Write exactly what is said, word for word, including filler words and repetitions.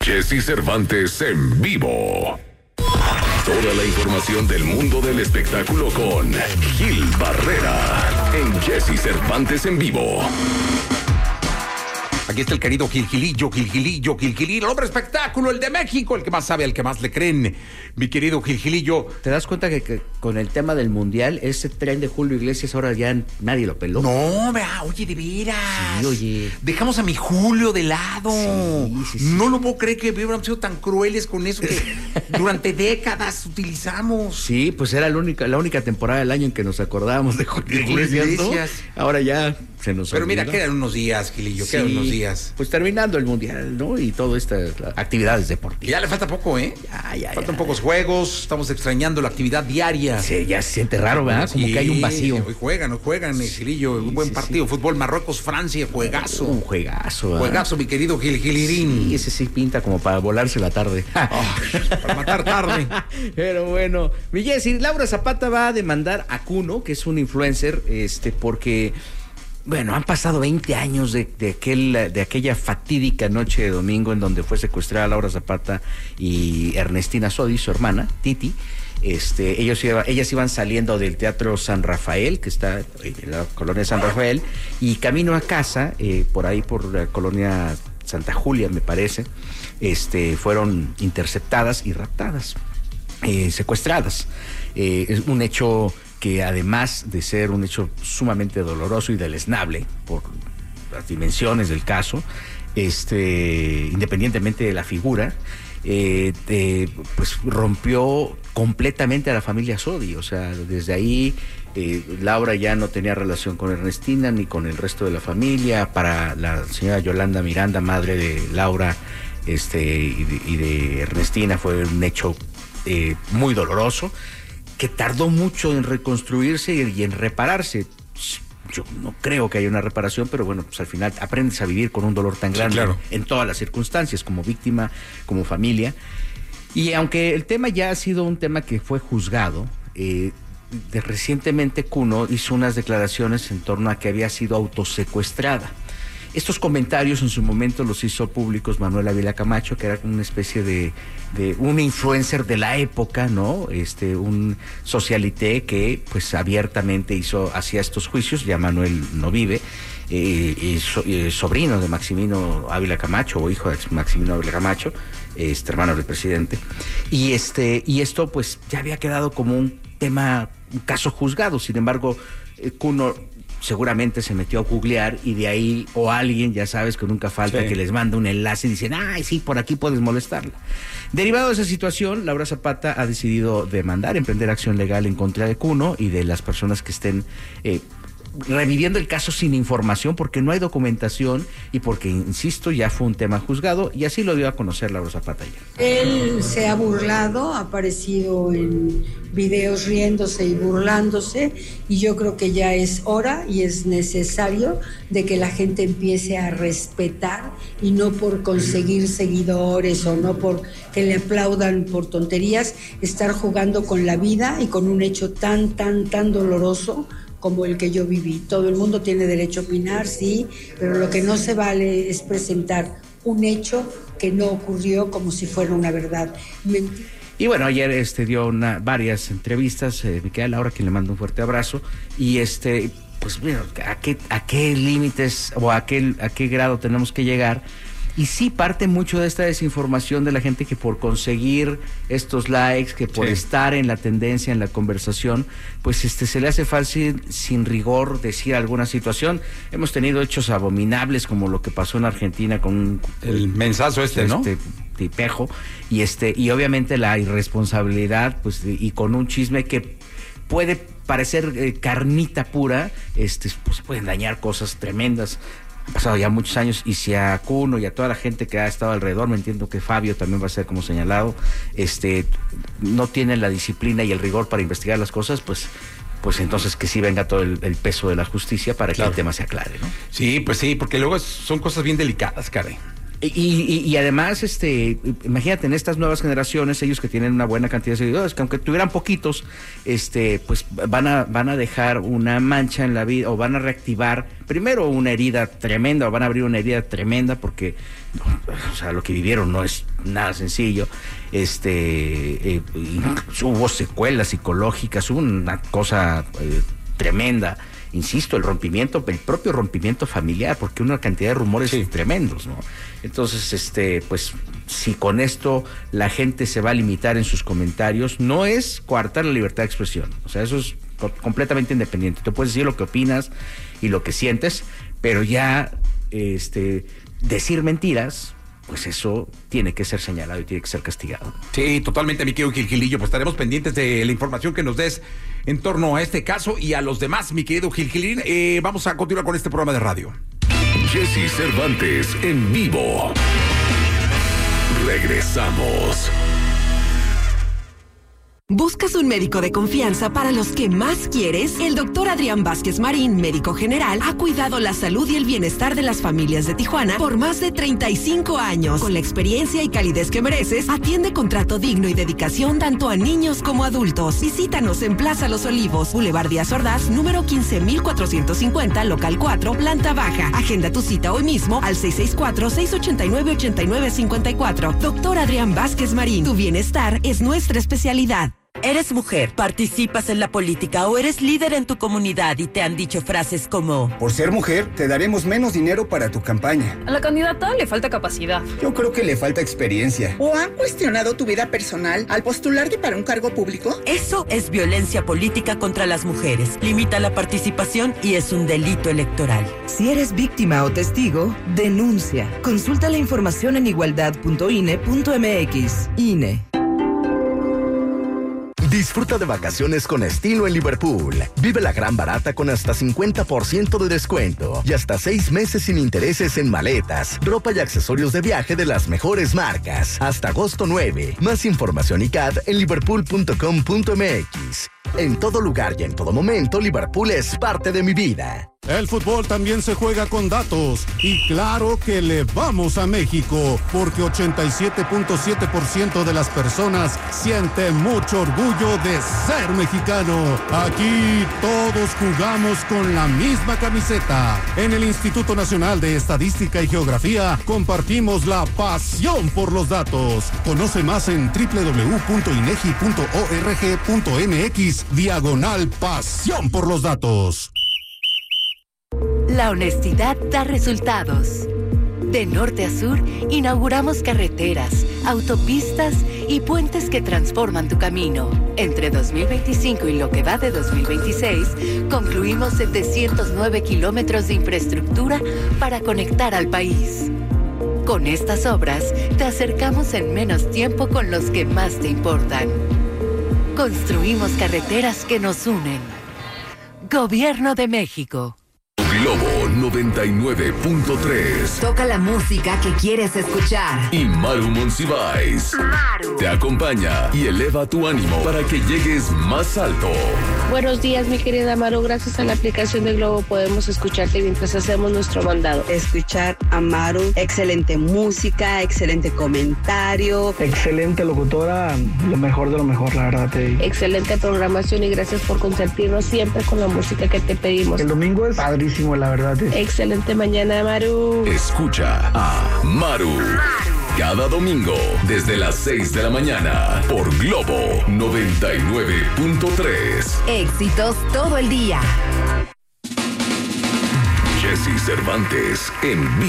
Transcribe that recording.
Jesse Cervantes en vivo. Toda la información del mundo del espectáculo con Gil Barrera en Jesse Cervantes en vivo. Aquí está el querido Gilgilillo, Gilgilillo, Gilgilillo, el hombre espectáculo, el de México, el que más sabe, el que más le creen. Mi querido Gilgilillo. ¿Te das cuenta que, que con el tema del mundial, ese tren de Julio Iglesias ahora ya nadie lo peló? No, vea, oye, de veras. Sí, oye. Dejamos a mi Julio de lado. Sí, sí, sí. No lo puedo creer que hubiéramos sido tan crueles con eso que durante décadas utilizamos. Sí, pues era la única, la única temporada del año en que nos acordábamos de Julio De Julio Iglesias, ¿no? Iglesias. Ahora ya se nos Pero olvidó. mira, quedan unos días, Gilillo, Sí, quedan unos días. Pues terminando el mundial, ¿no? Y todas estas actividades deportivas. Ya le falta poco, ¿eh? Ya, ya, Faltan ya. pocos juegos, estamos extrañando la actividad diaria. Sí, ya se siente raro, ¿verdad? Como Sí, que hay un vacío. Hoy juegan, hoy juegan, sí, Gilillo, un buen sí, partido. sí. Fútbol, Marruecos, Francia, juegazo. Un juegazo, ¿verdad? Juegazo, mi querido Gil Gilirín. Sí, ese sí pinta como para volarse la tarde. Oh, para matar tarde. Pero bueno, mi Jessy, Laura Zapata va a demandar a Kuno, que es un influencer, este, porque, bueno, han pasado veinte años de, de, aquel, de aquella fatídica noche de domingo en donde fue secuestrada Laura Zapata y Ernestina Sodi, su hermana, Titi. Este, ellos iba, ellas iban saliendo del Teatro San Rafael, que está en la colonia San Rafael, y camino a casa, eh, por ahí por la colonia Santa Julia, me parece, este, fueron interceptadas y raptadas, eh, secuestradas. Eh, es un hecho que, además de ser un hecho sumamente doloroso y deleznable por las dimensiones del caso, este, independientemente de la figura, eh, eh, pues rompió completamente a la familia Sodi. O sea, desde ahí eh, Laura ya no tenía relación con Ernestina ni con el resto de la familia. Para la señora Yolanda Miranda, madre de Laura este, y, de, y de Ernestina, fue un hecho eh, muy doloroso, que tardó mucho en reconstruirse y, y en repararse. Yo no creo que haya una reparación, pero bueno, pues al final aprendes a vivir con un dolor tan grande, sí, claro, en todas las circunstancias, como víctima, como familia. Y aunque el tema ya ha sido un tema que fue juzgado, eh, de, recientemente Kuno hizo unas declaraciones en torno a que había sido autosecuestrada. Estos comentarios en su momento los hizo públicos Manuel Ávila Camacho, que era una especie de, de un influencer de la época, ¿no? Este, un socialité que pues abiertamente hizo, hacía estos juicios. Ya Manuel no vive, eh, y so, eh, sobrino de Maximino Ávila Camacho, o hijo de Maximino Ávila Camacho, este, hermano del presidente. Y este, y esto pues ya había quedado como un tema, un caso juzgado. Sin embargo, eh, Kuno seguramente se metió a googlear y de ahí, o alguien, ya sabes que nunca falta, sí, que les manda un enlace y dicen, ay, sí, por aquí puedes molestarla. Derivado de esa situación, Laura Zapata ha decidido demandar, emprender acción legal en contra de Kuno y de las personas que estén eh, reviviendo el caso sin información, porque no hay documentación y porque, insisto, ya fue un tema juzgado, y así lo dio a conocer Laura Zapata ya. Él se ha burlado, ha aparecido en videos riéndose y burlándose, y yo creo que ya es hora y es necesario de que la gente empiece a respetar, y no por conseguir seguidores o no por que le aplaudan por tonterías, estar jugando con la vida y con un hecho tan, tan, tan doloroso como el que yo viví. Todo el mundo tiene derecho a opinar, sí, pero lo que no se vale es presentar un hecho que no ocurrió como si fuera una verdad. Mentira. Y bueno, ayer este dio una, varias entrevistas, eh, Micaela Laura, quien le mando un fuerte abrazo, y este, pues bueno, ¿a qué, a qué límites o a qué, a qué grado tenemos que llegar? Y sí parte mucho de esta desinformación de la gente que por conseguir estos likes, que por sí. estar en la tendencia, en la conversación, pues este se le hace fácil, sin rigor, decir alguna situación. Hemos tenido hechos abominables como lo que pasó en Argentina con el mensazo este, ¿no? Este tipejo, y este, y obviamente la irresponsabilidad, pues, y con un chisme que puede parecer eh, carnita pura, este, pues se pueden dañar cosas tremendas. Han pasado ya muchos años, y si a Kuno y a toda la gente que ha estado alrededor, me entiendo que Fabio también va a ser como señalado, este, no tienen la disciplina y el rigor para investigar las cosas, pues pues entonces que sí venga todo el, el peso de la justicia para claro. que el tema se aclare, ¿no? Sí, pues sí, porque luego es, son cosas bien delicadas, caray. Y, y, y además, este, imagínate, en estas nuevas generaciones, ellos que tienen una buena cantidad de seguidores, que aunque tuvieran poquitos, este, pues van a, van a dejar una mancha en la vida, o van a reactivar primero una herida tremenda, o van a abrir una herida tremenda, porque, o sea, lo que vivieron no es nada sencillo. Este, eh, hubo secuelas psicológicas, hubo una cosa eh, tremenda. Insisto, el rompimiento, el propio rompimiento familiar, porque una cantidad de rumores sí. tremendos, ¿no? Entonces, este, pues, si con esto la gente se va a limitar en sus comentarios, no es coartar la libertad de expresión. O sea, eso es co- completamente independiente. Tú puedes decir lo que opinas y lo que sientes, pero ya, este, decir mentiras, pues eso tiene que ser señalado y tiene que ser castigado. Sí, totalmente, mi querido Gil Gilillo. Pues estaremos pendientes de la información que nos des en torno a este caso y a los demás, mi querido Gil Gilín. Eh, vamos a continuar con este programa de radio. Jesse Cervantes en vivo. Regresamos. ¿Buscas un médico de confianza para los que más quieres? El doctor Adrián Vázquez Marín, médico general, ha cuidado la salud y el bienestar de las familias de Tijuana por más de treinta y cinco años. Con la experiencia y calidez que mereces, atiende con trato digno y dedicación tanto a niños como adultos. Visítanos en Plaza Los Olivos, Boulevard Díaz Ordaz, número quince mil cuatrocientos cincuenta, local cuatro, planta baja. Agenda tu cita hoy mismo al seis seis cuatro, seis ocho nueve, ocho nueve cinco cuatro. Doctor Adrián Vázquez Marín, tu bienestar es nuestra especialidad. Eres mujer, participas en la política o eres líder en tu comunidad y te han dicho frases como: por ser mujer, te daremos menos dinero para tu campaña. A la candidata le falta capacidad. Yo creo que le falta experiencia. ¿O han cuestionado tu vida personal al postularte para un cargo público? Eso es violencia política contra las mujeres. Limita la participación y es un delito electoral. Si eres víctima o testigo, denuncia. Consulta la información en igualdad punto ine punto mx. I N E. Disfruta de vacaciones con estilo en Liverpool. Vive la gran barata con hasta cincuenta por ciento de descuento y hasta seis meses sin intereses en maletas, ropa y accesorios de viaje de las mejores marcas. Hasta agosto nueve. Más información y C A D en liverpool punto com punto mx. En todo lugar y en todo momento, Liverpool es parte de mi vida. El fútbol también se juega con datos y claro que le vamos a México porque ochenta y siete punto siete por ciento de las personas siente mucho orgullo de ser mexicano. Aquí todos jugamos con la misma camiseta. En el Instituto Nacional de Estadística y Geografía compartimos la pasión por los datos. Conoce más en doble u doble u doble u punto inegi punto org punto mx diagonal pasión por los datos. La honestidad da resultados. De norte a sur, inauguramos carreteras, autopistas y puentes que transforman tu camino. Entre dos mil veinticinco y lo que va de dos mil veintiséis, concluimos setecientos nueve kilómetros de infraestructura para conectar al país. Con estas obras, te acercamos en menos tiempo con los que más te importan. Construimos carreteras que nos unen. Gobierno de México. Globo noventa y nueve punto tres. Toca la música que quieres escuchar. Y Maru Monsiváis Maru te acompaña y eleva tu ánimo para que llegues más alto. Buenos días, mi querida Maru. Gracias a la aplicación de Globo podemos escucharte mientras hacemos nuestro mandado. Escuchar a Maru, excelente música, excelente comentario. Excelente locutora, lo mejor de lo mejor, la verdad. Te digo. Excelente programación y gracias por consentirnos siempre con la música que te pedimos. El domingo es padrísimo, la verdad. Es... Excelente mañana, Maru. Escucha a Maru. Maru. Cada domingo, desde las seis de la mañana, por Globo noventa y nueve punto tres. Éxitos todo el día. Jesse Cervantes en vivo.